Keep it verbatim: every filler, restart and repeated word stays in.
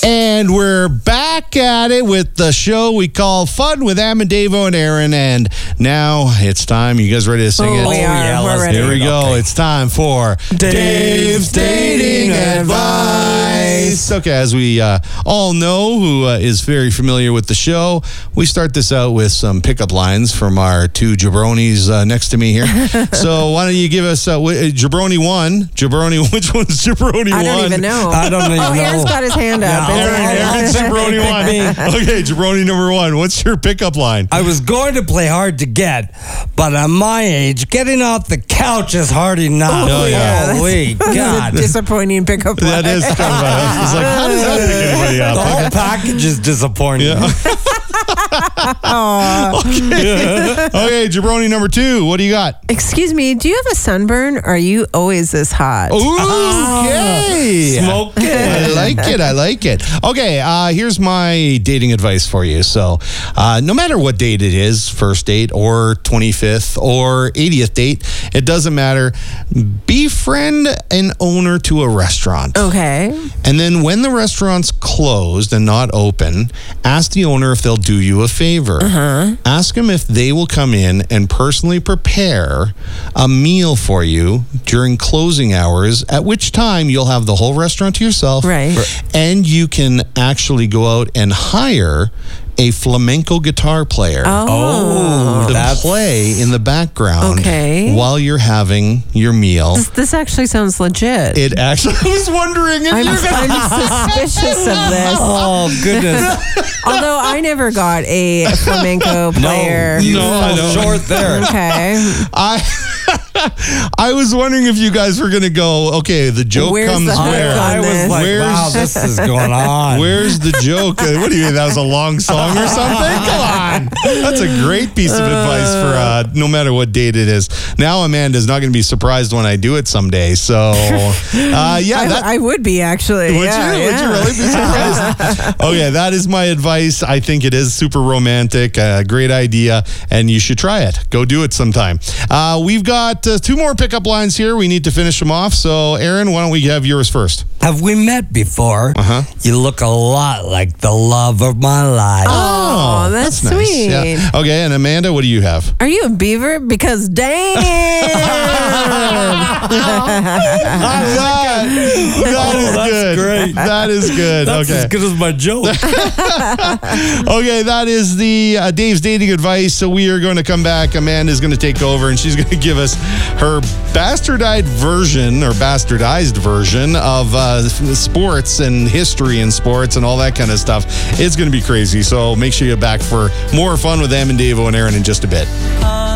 And we're back at it with the show we call Fun with Amadavo and Aaron. And now it's time. You guys ready to sing oh, it? We are. yeah, We're let's ready. Here we go. Okay. It's time for Dave's Dating Advice. Okay, as we uh, all know, who uh, is very familiar with the show, we start this out with some pickup lines from our two jabronis uh, next to me here. So why don't you give us uh, w- jabroni one? Jabroni, which one's jabroni one? I don't even know. I don't even oh, know. Aaron's got his hand up. Yeah, Aaron, Aaron's jabroni one. Okay, jabroni number one. What's your pickup line? I was going to play hard to get, but at my age, getting off the couch is hard enough. Oh, yeah. Holy That's God. a disappointing pickup line. That is kind of a, it's like, how does that pick anybody The up? whole package is disappointing. Yeah. okay. Okay, jabroni number two. What do you got? Excuse me, do you have a sunburn? Or are you always this hot? Okay. Smoke I it. like it. I like it. Okay, uh, here's my dating advice for you. So, uh, no matter what date it is, first date or twenty-fifth or eightieth date, it doesn't matter. Befriend an owner to a restaurant. Okay. And then when the restaurant's closed and not open, ask the owner if they'll do you a favor. Uh-huh. Ask them if they will come in and personally prepare a meal for you during closing hours, at which time you'll have the whole restaurant to yourself. Right. And you can actually go out and hire a flamenco guitar player Oh. to that's- play in the background Okay. while you're having your meal. This, this actually sounds legit. It actually, I was wondering if I'm, you're gonna I'm suspicious of this. Oh, goodness. Although I never got a flamenco player. You No, I fell don't. short there. Okay. I I was wondering if you guys were gonna go, okay, the joke Where's comes the hook where? on I was this? like, Where's- wow, this is going on. Where's the joke? Uh, What do you mean? That was a long song or something? Come on. That's a great piece of advice for uh, no matter what date it is. Now Amanda's not going to be surprised when I do it someday. So, uh, yeah. I, that, I would be actually. Would yeah, you? yeah. Would you really be surprised? Okay, that is my advice. I think it is super romantic. A great idea, and you should try it. Go do it sometime. Uh, we've got uh, two more pickup lines here. We need to finish them off. So, Aaron, why don't we have yours first? Have we met before? Uh-huh. You look a lot like the love of my life. Oh, that's, nice. sweet. Yeah. Okay, and Amanda, what do you have? Are you a beaver? Because damn. that, that is that's good. great. That is good. That's okay. as good as my joke. Okay, that is the uh, Dave's dating advice. So we are going to come back. Amanda's going to take over, and she's going to give us her bastardized version or bastardized version of uh, sports and history in sports and all that kind of stuff. It's going to be crazy. So make sure you're back for more fun with Amadavo and Aaron in just a bit.